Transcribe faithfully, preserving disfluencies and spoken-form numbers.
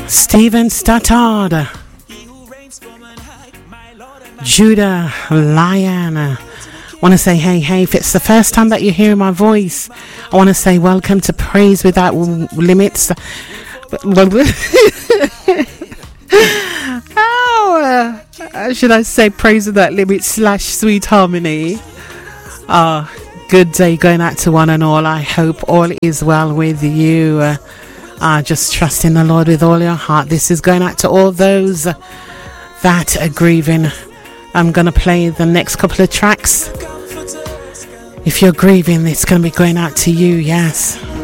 Stephen Stoddard, Judah Lion. I want to say hey, hey, if it's the first time that you hear my voice, I want to say welcome to Praise Without Limits. Oh, uh, should I say Praise Without Limits slash Sweet Harmony? Ah, uh, good day going out to one and all. I hope all is well with you. Uh, uh, just trust in the Lord with all your heart. This is going out to all those that are grieving. I'm going to play the next couple of tracks. If you're grieving, it's going to be going out to you, yes.